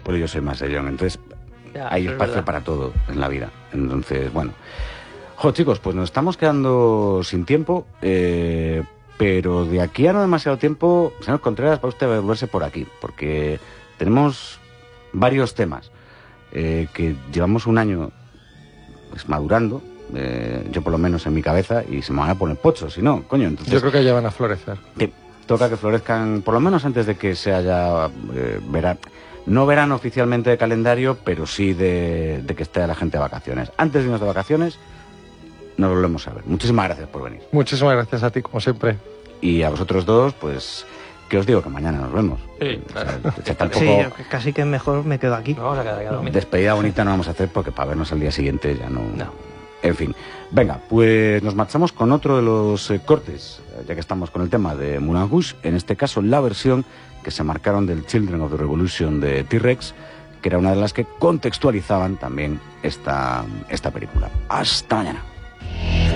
Pues yo soy más sellón, entonces Ya, hay es espacio verdad. para todo en la vida. Entonces, bueno. Chicos, pues nos estamos quedando sin tiempo, pero de aquí a no demasiado tiempo, señor Contreras, va usted a volverse por aquí, porque tenemos varios temas que llevamos un año pues, madurando, yo por lo menos en mi cabeza, y se me van a poner pochos, si no, coño, entonces... Yo creo que ya van a florecer. Que toca que florezcan, por lo menos antes de que se haya verano. No verano oficialmente de calendario, pero sí de que esté la gente de vacaciones. Antes de irnos de vacaciones, nos volvemos a ver. Muchísimas gracias por venir. Muchísimas gracias a ti, como siempre. Y a vosotros dos, pues, ¿qué os digo? Que mañana nos vemos. Sí, claro. O sea, tampoco... Sí, yo casi que mejor me quedo aquí. Nos vamos a quedar aquí a dormir. Despedida bonita no vamos a hacer porque para vernos al día siguiente ya no... No. En fin. Venga, pues nos marchamos con otro de los cortes, ya que estamos con el tema de Moulin Rouge, en este caso la versión que se marcaron del Children of the Revolution de T-Rex, que era una de las que contextualizaban también esta película. Hasta mañana.